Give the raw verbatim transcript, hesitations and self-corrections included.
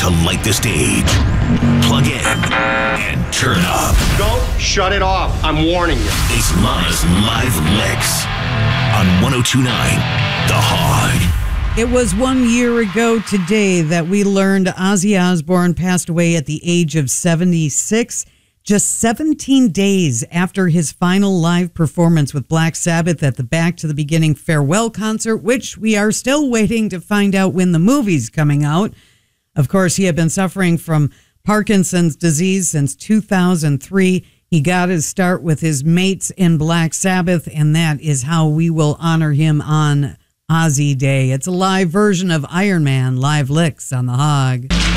to light the stage. Plug in and turn up. Don't shut it off. I'm warning you. It's Lana's Live Licks on one oh two point nine The Hog. It was one year ago today that we learned Ozzy Osbourne passed away at the age of seventy-six, just seventeen days after his final live performance with Black Sabbath at the Back to the Beginning farewell concert, which we are still waiting to find out when the movie's coming out. Of course, he had been suffering from Parkinson's disease since two thousand three. He got his start with his mates in Black Sabbath, and that is how we will honor him on Ozzy Day. It's a live version of Iron Man Live Licks on The Hog.